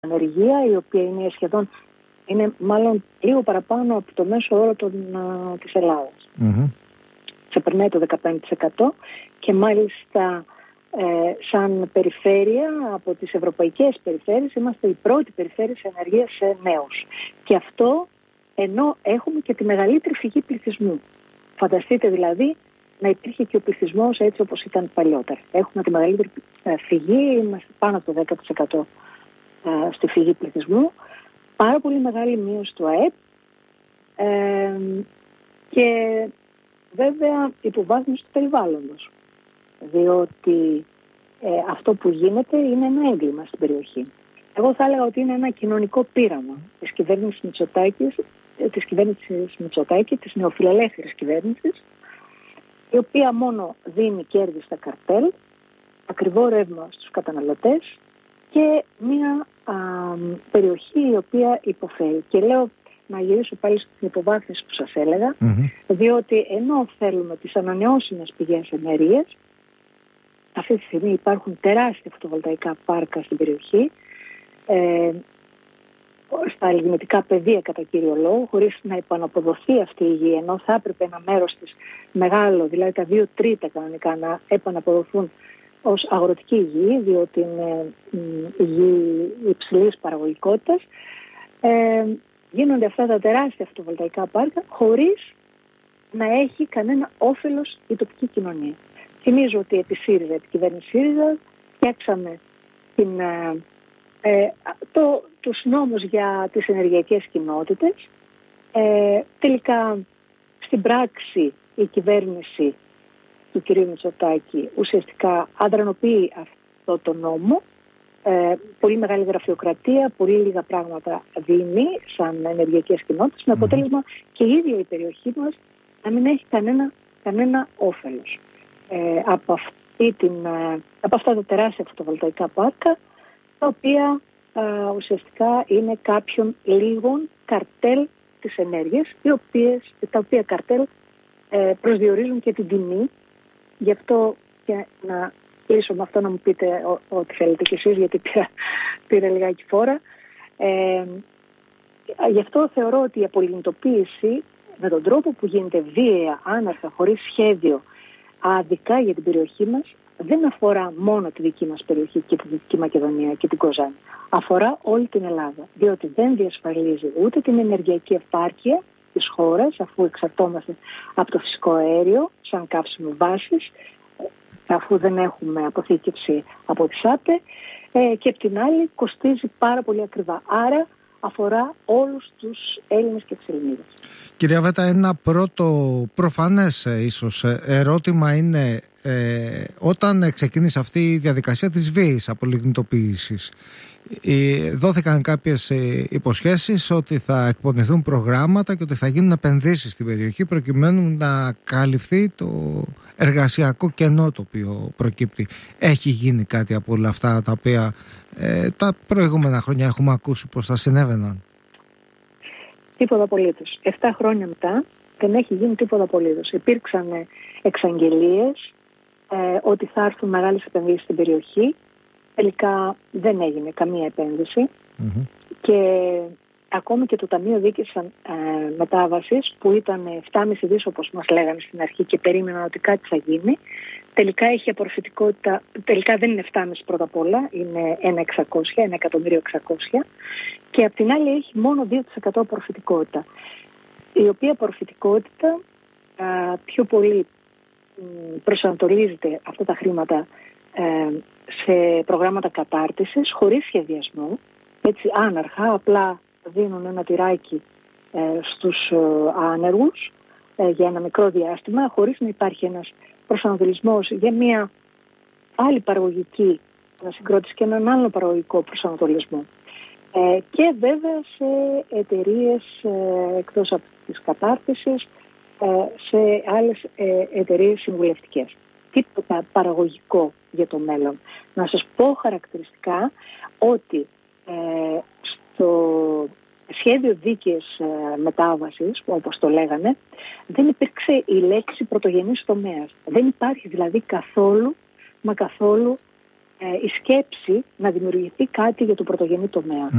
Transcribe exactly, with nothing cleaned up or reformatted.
ανεργία, η οποία είναι σχεδόν, είναι μάλλον λίγο παραπάνω από το μέσο όρο των, α, της Ελλάδας. Mm-hmm. Ξεπερνάει το δεκαπέντε τοις εκατό και μάλιστα ε, σαν περιφέρεια από τις ευρωπαϊκές περιφέρειες είμαστε η πρώτη περιφέρεια σε ανεργία σε νέους. Και αυτό ενώ έχουμε και τη μεγαλύτερη φυγή πληθυσμού. Φανταστείτε δηλαδή να υπήρχε και ο πληθυσμός έτσι όπως ήταν παλιότερα. Έχουμε τη μεγαλύτερη φυγή, είμαστε πάνω από το δέκα τοις εκατό στη φυγή πληθυσμού, πάρα πολύ μεγάλη μείωση του ΑΕΠ ε, και βέβαια υποβάθμιση του περιβάλλοντος. Διότι ε, αυτό που γίνεται είναι ένα έγκλημα στην περιοχή. Εγώ θα έλεγα ότι είναι ένα κοινωνικό πείραμα της κυβέρνησης Μητσοτάκη, της κυβέρνησης Μητσοτάκη, της νεοφιλελεύθερης κυβέρνησης, η οποία μόνο δίνει κέρδη στα καρτέλ, ακριβό ρεύμα στους καταναλωτές και μια α, περιοχή η οποία υποφέρει. Και λέω να γυρίσω πάλι στην υποβάθμιση που σας έλεγα, mm-hmm. διότι ενώ θέλουμε τις ανανεώσιμες πηγές ενέργειας, αυτή τη στιγμή υπάρχουν τεράστια φωτοβολταϊκά πάρκα στην περιοχή, ε, στα λιγνητικά πεδία κατά κύριο λόγο, χωρίς να επαναποδοθεί αυτή η γη, ενώ θα έπρεπε ένα μέρος της μεγάλο, δηλαδή τα δύο τρίτα κανονικά, να επαναποδοθούν ως αγροτική γη, διότι είναι η γη υψηλής παραγωγικότητας. Ε, γίνονται αυτά τα τεράστια φωτοβολταϊκά πάρκα χωρίς να έχει κανένα όφελος η τοπική κοινωνία. Θυμίζω ότι επί ΣΥΡΙΖΑ, επί κυβέρνηση ΣΥΡΙΖΑ, φτιάξαμε την, ε, το, τους νόμους για τις ενεργειακές κοινότητες. Ε, τελικά, στην πράξη, η κυβέρνηση του κ. Μητσοτάκη ουσιαστικά αδρανοποιεί αυτό το νόμο. Ε, πολύ μεγάλη γραφειοκρατία, πολύ λίγα πράγματα δίνει σαν ενεργειακές κοινότητες, με αποτέλεσμα και η ίδια η περιοχή μας να μην έχει κανένα, κανένα όφελος. Ε, από, αυτή την, ε, από αυτά τα τεράστια φωτοβολταϊκά πάρκα, τα οποία ε, ουσιαστικά είναι κάποιων λίγων καρτέλ της ενέργειας, οι οποίες, τα οποία καρτέλ ε, προσδιορίζουν και την τιμή. Γι' αυτό και να κλείσω με αυτό, να μου πείτε ό,τι θέλετε κι εσείς, γιατί πήρα, πήρα λιγάκι φόρα. Ε, γι' αυτό θεωρώ ότι η απολιγνητοποίηση με τον τρόπο που γίνεται βίαια, άναρχα, χωρίς σχέδιο, αδικά για την περιοχή μας, δεν αφορά μόνο τη δική μας περιοχή και τη Δυτική Μακεδονία και την Κοζάνη. Αφορά όλη την Ελλάδα, διότι δεν διασφαλίζει ούτε την ενεργειακή επάρκεια της χώρας, αφού εξαρτώμαστε από το φυσικό αέριο σαν καύσιμο βάσης, αφού δεν έχουμε αποθήκευση από τη ΣΑΠΕ, ε, και απ' την άλλη κοστίζει πάρα πολύ ακριβά. Άρα αφορά όλους τους Έλληνες και τις Ελληνίδες. Κυρία Βέτα, ένα πρώτο προφανές ίσως ερώτημα είναι ε, όταν ξεκίνησε αυτή η διαδικασία της βίαιης απολιγνητοποίησης, ε, δόθηκαν κάποιες ε, υποσχέσεις ότι θα εκπονηθούν προγράμματα και ότι θα γίνουν επενδύσεις στην περιοχή προκειμένου να καλυφθεί το εργασιακό κενό το οποίο προκύπτει. Έχει γίνει κάτι από όλα αυτά τα οποία ε, τα προηγούμενα χρόνια έχουμε ακούσει πως θα συνέβαιναν? Τίποτα απολύτως. Εφτά χρόνια μετά δεν έχει γίνει τίποτα απολύτως. Υπήρξαν εξαγγελίες ε, ότι θα έρθουν μεγάλες επενδύσεις στην περιοχή. Τελικά δεν έγινε καμία επένδυση. Mm-hmm. Και ακόμη και το Ταμείο Δίκης ε, Μετάβασης, που ήταν επτά κόμμα πέντε δις όπως μας λέγανε στην αρχή και περίμεναν ότι κάτι θα γίνει, τελικά έχει απορροφητικότητα, τελικά δεν είναι επτά κόμμα πέντε πρώτα απ' όλα, είναι ένα εκατομμύριο εξακόσια, και απ' την άλλη έχει μόνο δύο τοις εκατό απορροφητικότητα, η οποία απορροφητικότητα α, πιο πολύ μ, προσανατολίζεται αυτά τα χρήματα ε, σε προγράμματα κατάρτισης χωρίς σχεδιασμό, έτσι άναρχα, απλά δίνουν ένα τυράκι ε, στους ε, άνεργους ε, για ένα μικρό διάστημα, χωρίς να υπάρχει ένας προσανατολισμός για μια άλλη παραγωγική ανασυγκρότηση και έναν άλλο παραγωγικό προσανατολισμό. Ε, και βέβαια σε εταιρείες ε, εκτός από της κατάρτισης, ε, σε άλλες ε, εταιρείες συμβουλευτικές. Τίποτα παραγωγικό για το μέλλον. Να σας πω χαρακτηριστικά ότι ε, στο σχέδιο δίκαιης ε, μετάβασης, όπως το λέγανε, δεν υπήρξε η λέξη πρωτογενής τομέας. Δεν υπάρχει δηλαδή καθόλου, μα καθόλου η σκέψη να δημιουργηθεί κάτι για το πρωτογενή τομέα.